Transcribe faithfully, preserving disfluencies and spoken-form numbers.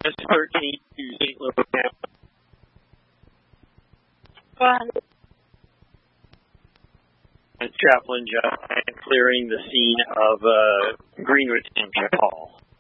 August thirteenth to Saint Louis County. And Chaplain Jeff and clearing the scene of uh, Greenwood Township Hall.